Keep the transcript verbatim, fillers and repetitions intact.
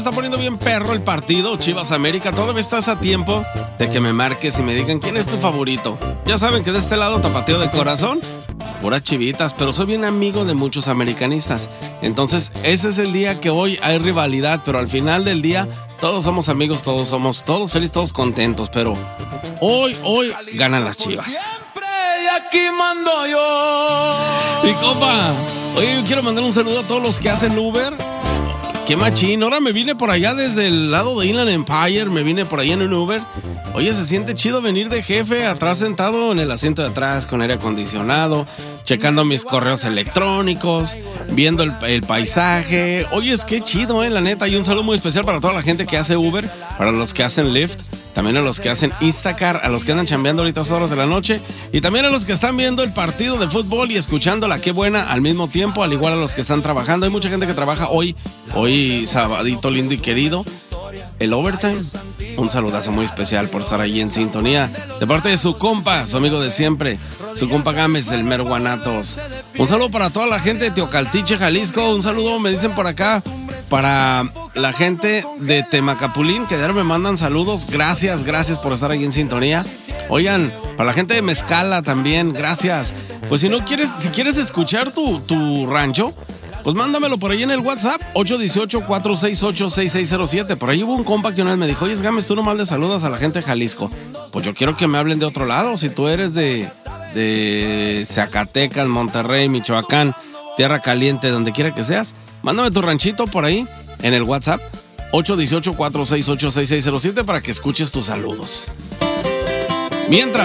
está poniendo bien perro el partido Chivas América. Todavía estás a tiempo de que me marques y me digan quién es tu favorito. Ya saben que de este lado, tapateo de corazón, puras chivitas, pero soy bien amigo de muchos americanistas. Entonces, ese es el día que hoy hay rivalidad, pero al final del día, todos somos amigos, todos somos, todos felices, todos contentos, pero hoy, hoy ganan las Chivas. Aquí mando yo. Y compa, oye, yo quiero mandar un saludo a todos los que hacen Uber. Qué machín, ahora me vine por allá desde el lado de Inland Empire, me vine por allá en un Uber. Oye, se siente chido venir de jefe, atrás sentado en el asiento de atrás con aire acondicionado, checando mis correos electrónicos, viendo el, el paisaje. Oye, es que chido, eh, la neta. Y un saludo muy especial para toda la gente que hace Uber, para los que hacen Lyft, también a los que hacen Instacart, a los que andan chambeando ahorita a estas horas de la noche, y también a los que están viendo el partido de fútbol y escuchando la Qué Buena al mismo tiempo, al igual a los que están trabajando. Hay mucha gente que trabaja hoy, hoy sabadito lindo y querido, el overtime. Un saludazo muy especial por estar ahí en sintonía, de parte de su compa, su amigo de siempre, su compa Gámez, el mero Guanatos. Un saludo para toda la gente de Teocaltiche, Jalisco. Un saludo, me dicen por acá, para la gente de Temacapulín, que ya me mandan saludos. Gracias, gracias por estar ahí en sintonía. Oigan, para la gente de Mezcala también, gracias. Pues si no quieres, si quieres escuchar tu, tu rancho, pues mándamelo por ahí en el WhatsApp, ocho uno ocho, cuatro seis ocho, seis seis cero siete. Por ahí hubo un compa que una vez me dijo, oye, Gámez, tú nomás le saludas a la gente de Jalisco. Pues yo quiero que me hablen de otro lado. Si tú eres de, de Zacatecas, Monterrey, Michoacán, Tierra Caliente, donde quiera que seas, mándame tu ranchito por ahí en el WhatsApp, ocho uno ocho, cuatro seis ocho, seis seis cero siete, para que escuches tus saludos. Mientras